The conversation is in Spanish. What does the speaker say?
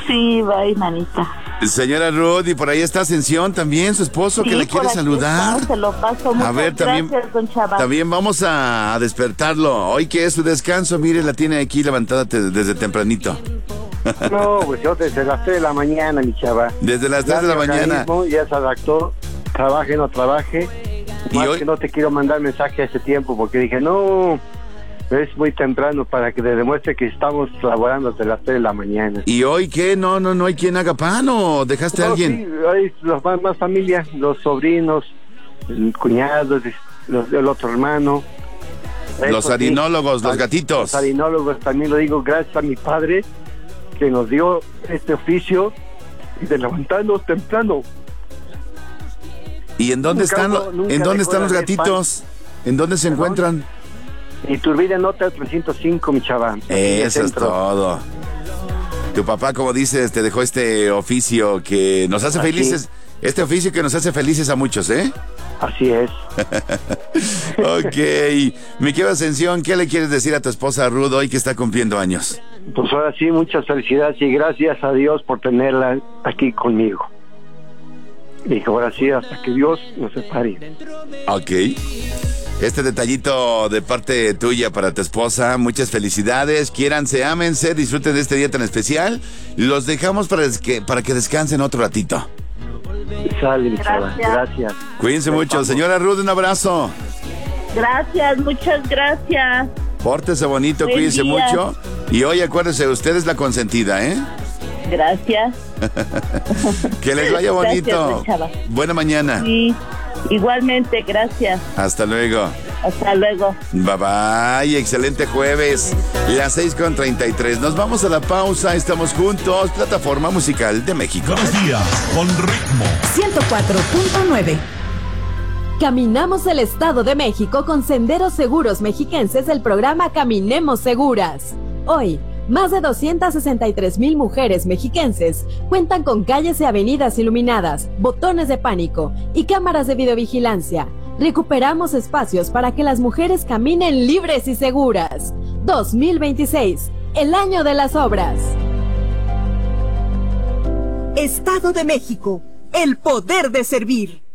Sí, bye, manita. Señora Ruth, y por ahí está Ascensión también, su esposo, Sí, que le quiere por aquí saludar. está, se lo paso. Muchas A ver, también, gracias, don Chava. también vamos a despertarlo. Hoy que es su descanso, mire, la tiene aquí levantada desde tempranito. No, pues yo desde las 3 de la mañana, mi chava. Desde las 3 de la Mi mañana. organismo ya se adaptó, trabaje, no trabaje. Y Más hoy- que no te quiero mandar mensaje a ese tiempo, porque dije, no, es muy temprano para que le demuestre que estamos laborando desde las 3 de la mañana. ¿Y hoy qué? No hay quien haga pan, ¿o dejaste a No, alguien? sí, hay más familia, los sobrinos, el cuñado, el otro hermano. Los Eso sí, harinólogos, los gatitos. Los harinólogos, también lo digo, gracias a mi padre que nos dio este oficio de levantarnos temprano. ¿Y en dónde Nunca están, nunca en dónde dejó están de los haber gatitos? ¿En dónde se ¿Perdón? encuentran? Y Turbide Nota 305, mi chava. Eso es todo. Tu papá, como dices, te dejó este oficio que nos hace Así. felices. Este oficio que nos hace felices a muchos, ¿eh? Así es. Ok. Mi querida Ascensión, ¿qué le quieres decir a tu esposa Ruth hoy que está cumpliendo años? Pues ahora sí, muchas felicidades y gracias a Dios por tenerla aquí conmigo. Y ahora sí, hasta que Dios nos separe. Ok. Este detallito de parte tuya para tu esposa, muchas felicidades, quiéranse, ámense, disfruten de este día tan especial. Los dejamos para que descansen otro ratito. Sale, mi chava. Gracias. Gracias. Cuídense mucho. Señora Ruth, un abrazo. Gracias, muchas gracias. Pórtese bonito, Buen cuídense día. mucho. Y hoy acuérdense, usted es la consentida, ¿eh? Gracias. Que les vaya Gracias, bonito. don Chava. Buena mañana. Sí, igualmente, gracias. Hasta luego. Hasta luego. Bye bye, excelente jueves, las 6:33. Nos vamos a la pausa, estamos juntos, Plataforma Musical de México. Buenos días, con ritmo. 104.9. Caminamos el Estado de México con Senderos Seguros Mexiquenses del programa Caminemos Seguras. Hoy, más de 263,000 mujeres mexiquenses cuentan con calles y avenidas iluminadas, botones de pánico y cámaras de videovigilancia. Recuperamos espacios para que las mujeres caminen libres y seguras. 2026, el año de las obras. Estado de México, el poder de servir.